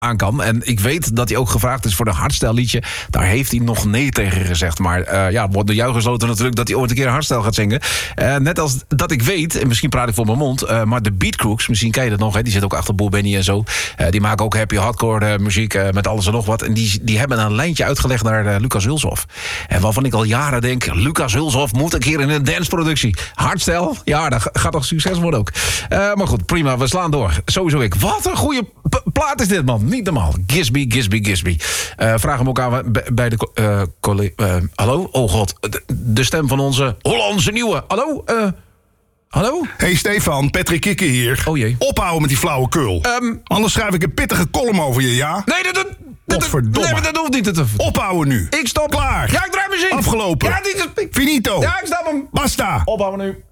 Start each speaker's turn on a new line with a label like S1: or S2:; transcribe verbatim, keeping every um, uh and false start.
S1: aan kan. En ik weet dat hij ook gevraagd is voor de hardstyle-liedje. Daar heeft hij nog nee tegen gezegd. Maar uh, ja, wordt door jou gesloten natuurlijk dat hij ooit een keer hardstyle gaat zingen. Uh, net als dat ik weet, en misschien praat ik voor mijn mond, uh, maar de Beat Crooks, misschien ken je dat nog, hè, die zit ook achter Boel Benny en zo. Uh, die maken ook happy hardcore uh, muziek uh, met alles en nog wat. En die, die hebben een lijntje uitgelegd naar uh, Lucas Hulshoff. En waarvan ik al jaren denk, Lucas Hulshoff moet een keer in een danceproductie. Hardstyle, ja, dat gaat toch succes worden ook. Uh, maar goed, prima, we slaan door. Sowieso ik. Wat een goede p- plaat is dit, man. Niet normaal. Gisby, Gisby, Gisby. Uh, vraag hem ook aan bij de... Uh, colle- uh, hallo? Oh god. De, de stem van onze Hollandse nieuwe. Hallo? Uh, hallo?
S2: Hey Stefan, Patrick Kikker hier.
S1: Oh jee.
S2: Ophouden met die flauwekul.
S1: Um,
S2: Anders schrijf ik een pittige column over je, ja?
S1: Nee, dat... dat
S2: Godverdomme.
S1: Nee, maar dat hoeft niet. Dat,
S2: Ophouden nu.
S1: ik stop.
S2: Klaar.
S1: Ja, ik draai muziek.
S2: Afgelopen.
S1: Ja, dit is...
S2: Finito.
S1: Ja, ik stop hem.
S2: Basta.
S1: Ophouden nu.